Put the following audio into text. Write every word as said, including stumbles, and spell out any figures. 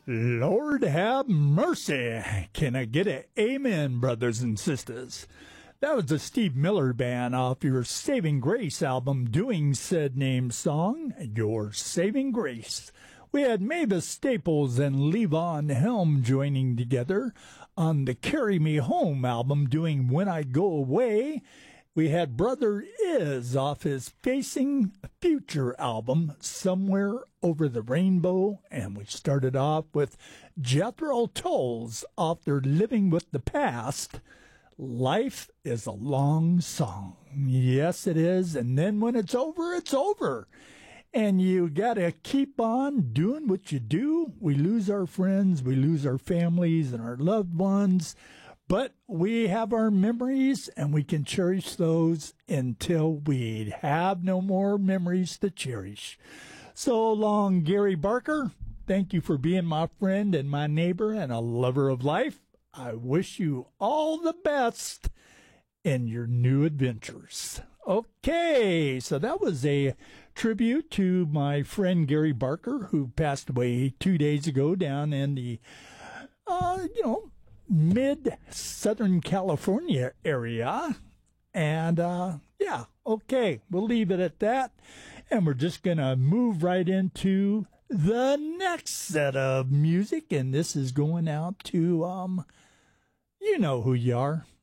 Lord have mercy. Can I get an amen, brothers and sisters? That was the Steve Miller Band off your Saving Grace album, doing said name song, Your Saving Grace. We had Mavis Staples and Levon Helm joining together on the Carry Me Home album, doing When I Go Away. We had Brother Is off his Facing Future album, Somewhere Over the Rainbow. And we started off with Jethro Tulls off their Living with the Past. Life is a long song. Yes, it is. And then when it's over, it's over. And you got to keep on doing what you do. We lose our friends, we lose our families and our loved ones. But we have our memories, and we can cherish those until we have no more memories to cherish. So long, Gary Barker. Thank you for being my friend and my neighbor and a lover of life. I wish you all the best in your new adventures. Okay, so that was a tribute to my friend Gary Barker, who passed away two days ago down in the, uh, you know, mid-Southern California area. And, uh, yeah, okay, we'll leave it at that. And we're just going to move right into the next set of music. And this is going out to, um, you know who you are.